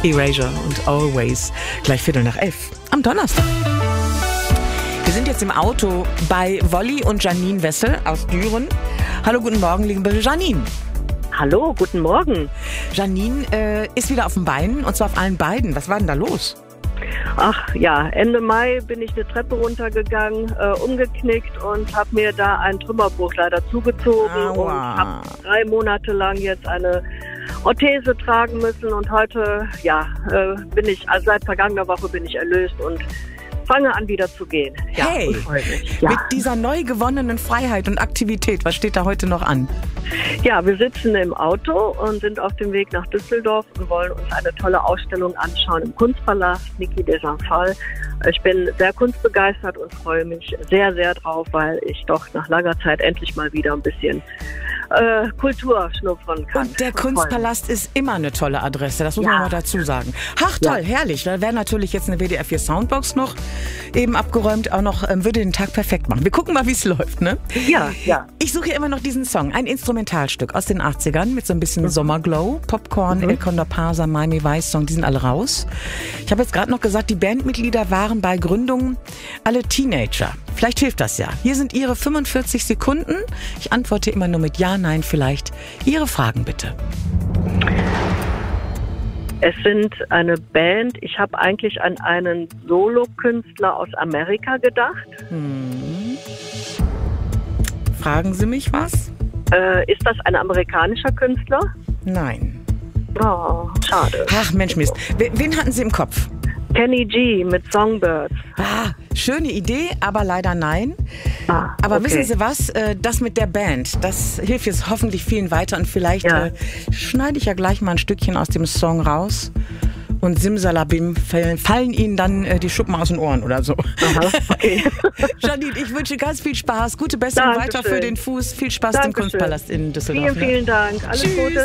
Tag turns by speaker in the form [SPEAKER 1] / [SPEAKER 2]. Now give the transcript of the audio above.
[SPEAKER 1] Erasure und Always. Gleich 11:15 am Donnerstag. Wir sind jetzt im Auto bei Wolli und Janine Wessel aus Düren. Hallo, guten Morgen, liebe Janine.
[SPEAKER 2] Hallo, guten Morgen.
[SPEAKER 1] Janine ist wieder auf den Beinen, und zwar auf allen beiden. Was war denn da los?
[SPEAKER 2] Ach ja, Ende Mai bin ich eine Treppe runtergegangen, umgeknickt und habe mir da einen Trümmerbruch leider zugezogen.
[SPEAKER 1] Aua.
[SPEAKER 2] Und habe 3 Monate lang jetzt eine Orthese tragen müssen. Und heute, bin ich, also seit vergangener Woche bin ich erlöst und fange an, wieder zu gehen. Ja,
[SPEAKER 1] Hey, mit dieser neu gewonnenen Freiheit und Aktivität, was steht da heute noch an?
[SPEAKER 2] Ja, wir sitzen im Auto und sind auf dem Weg nach Düsseldorf und wollen uns eine tolle Ausstellung anschauen im Kunstpalast Niki de Saint-Phalle. Ich bin sehr kunstbegeistert und freue mich sehr, sehr drauf, weil ich doch nach langer Zeit endlich mal wieder ein bisschen Kultur schnuppern kann.
[SPEAKER 1] Und der Kunstpalast ist immer eine tolle Adresse, das muss man mal dazu sagen. Ach toll, herrlich. Da wäre natürlich jetzt eine WDR 4 Soundbox noch eben abgeräumt, auch noch, würde den Tag perfekt machen. Wir gucken mal, wie es läuft, ne?
[SPEAKER 2] Ja, ja.
[SPEAKER 1] Ich suche immer noch diesen Song, ein Instrumentalstück aus den 80ern mit so ein bisschen Sommerglow. Popcorn, El Condor Pasa, Miami Vice Song, die sind alle raus. Ich habe jetzt gerade noch gesagt, die Bandmitglieder waren bei Gründung alle Teenager. Vielleicht hilft das ja. Hier sind Ihre 45 Sekunden. Ich antworte immer nur mit Ja, Nein, vielleicht. Ihre Fragen bitte.
[SPEAKER 2] Es sind eine Band. Ich habe eigentlich an einen Solokünstler aus Amerika gedacht.
[SPEAKER 1] Fragen Sie mich was?
[SPEAKER 2] Ist das ein amerikanischer Künstler?
[SPEAKER 1] Nein.
[SPEAKER 2] Oh, schade.
[SPEAKER 1] Ach, Mensch, Mist. Wen hatten Sie im Kopf?
[SPEAKER 2] Kenny G mit Songbirds.
[SPEAKER 1] Ah, schöne Idee, aber leider nein. Aber
[SPEAKER 2] okay.
[SPEAKER 1] wissen Sie was? Das mit der Band, das hilft jetzt hoffentlich vielen weiter. Und vielleicht schneide ich ja gleich mal ein Stückchen aus dem Song raus. Und simsalabim fallen Ihnen dann die Schuppen aus den Ohren oder so.
[SPEAKER 2] Aha, okay.
[SPEAKER 1] Janine, ich wünsche ganz viel Spaß. Gute Besserung weiter für den Fuß. Viel Spaß im Kunstpalast in Düsseldorf.
[SPEAKER 2] Vielen Dank. Alles Gute.